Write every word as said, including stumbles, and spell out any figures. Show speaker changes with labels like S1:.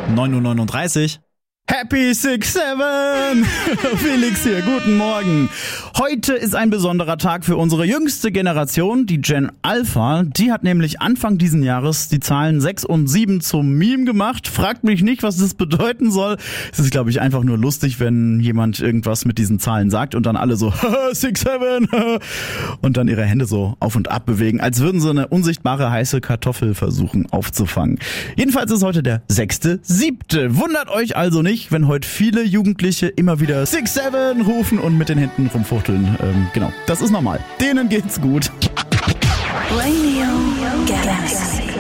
S1: neun Uhr neununddreißig. Happy six seven! Felix hier, guten Morgen. Heute ist ein besonderer Tag für unsere jüngste Generation, die Gen Alpha. Die hat nämlich Anfang diesen Jahres die Zahlen sechs und sieben zum Meme gemacht. Fragt mich nicht, was das bedeuten soll. Es ist, glaube ich, einfach nur lustig, wenn jemand irgendwas mit diesen Zahlen sagt und dann alle so six seven und dann ihre Hände so auf und ab bewegen, als würden sie eine unsichtbare heiße Kartoffel versuchen aufzufangen. Jedenfalls ist heute der sechste siebte Wundert euch also nicht, wenn heute viele Jugendliche immer wieder six seven rufen und mit den Händen rumfuchteln. Ähm, genau, das ist normal. Denen geht's gut.
S2: Radio Galaxy.